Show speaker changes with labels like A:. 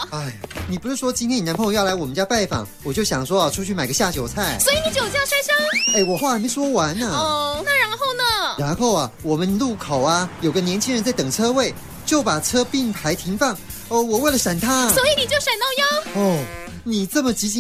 A: 哎，你不是说今天你男朋友要来我们家拜访，我就想说出去买个下酒菜。
B: 所以你酒驾摔伤？
A: 哎，我话还没说完呢。
B: 哦，那然后呢？
A: 然后我们路口有个年轻人在等车位，就把车并排停放。哦，我为了闪他，
B: 所以你就闪到腰。
A: 哦，你这么急